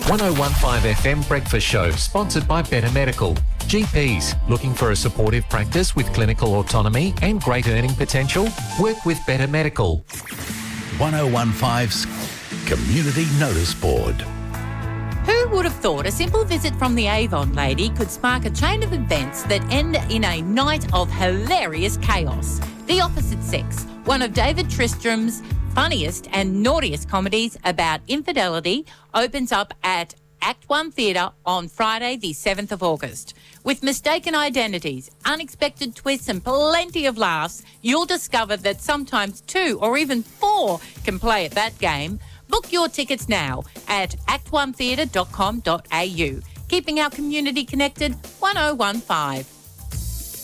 1015 FM Breakfast Show, sponsored by Better Medical. GPs looking for a supportive practice with clinical autonomy and great earning potential? Work with Better Medical. 1015's Community Notice Board. Who would have thought a simple visit from the Avon lady could spark a chain of events that end in a night of hilarious chaos? The Opposite Sex, one of David Tristram's funniest and naughtiest comedies about infidelity, opens up at Act One Theatre on Friday the 7th of August. With mistaken identities, unexpected twists and plenty of laughs, you'll discover that sometimes 2 or even 4 can play at that game. Book your tickets now at actonetheatre.com.au. Keeping our community connected, 1015.